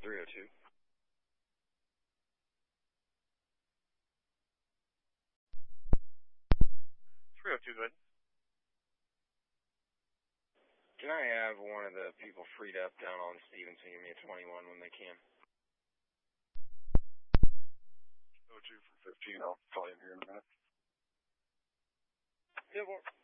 302. 302, good. Can I have one of the people freed up down on Stevenson? Give me a 21 when they can. 02 from 15. I'll call you in here in a minute. Yeah,